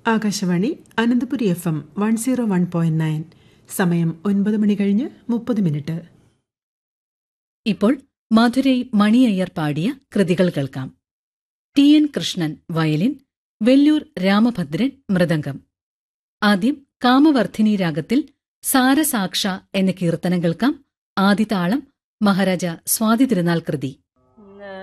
Akashvani Ananthapuri FM 101.9. സമയം 9 മണി കഴിഞ്ഞ് 30 ഇപ്പോൾ മധുരൈ മണിയയ്യർ പാടിയ കൃതികൾ കേൾക്കാം. TN Krishnan violin, Vellore Ramabhadran mridangam. ആദ്യം കാമവർദ്ധിനി രാഗത്തിൽ സാരസാക്ഷ എന്ന കീർത്തനം കേൾക്കാം. ആദിതാളം മഹാരാജ സ്വാതി തിരുനാൾ കൃതി.